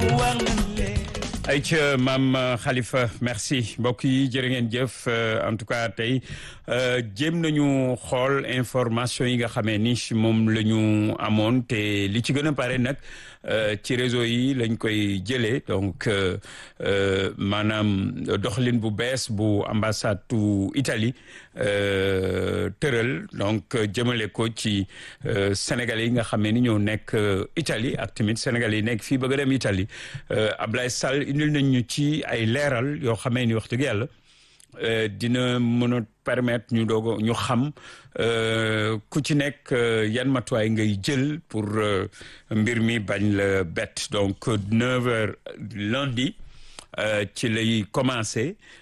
ayca maam Khalifa merci mbokk yi jërë ngeen jëf en tout cas tey jéem nañu xool information yi nga xamee ni moom la ñu amoon te li ci gën a pare nag ci réseau yi lañ koy jëlee donc maanaam doxalin bu bees bu ambassade tu Italie tëral donc jëmale ko ci Sénégalais yi nga xamee ni ñoo nekk Italie ak tamit Sénégalais yi nekk fii bëgg a dem Italie Ablaye Sall indil nañ ñu ci ay leeral yoo xamee ni wax dëgg yàlla dina mën a permettre ñu doog ñu xam ku ci nekk yan matuwaay ngay jël pour mbir mi bañ la bett donc 9h lundi ci lay commencé